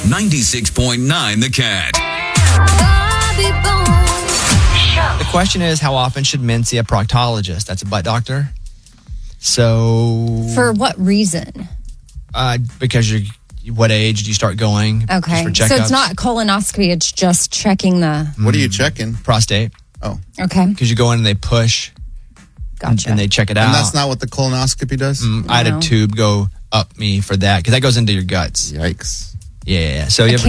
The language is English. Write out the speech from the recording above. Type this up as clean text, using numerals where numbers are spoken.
96.9 The Cat. The question is, how often should men see a proctologist? That's a butt doctor. So, For what reason? because what age do you start going? Okay. Just for So checkups? it's not colonoscopy, it's just checking the... What are you checking? Prostate. Oh. Okay. Because you go in and they push Gotcha. and they check it out. And that's not what the colonoscopy does? I had No. a tube go up me for that because that goes into your guts. Yikes. Yeah. So you ever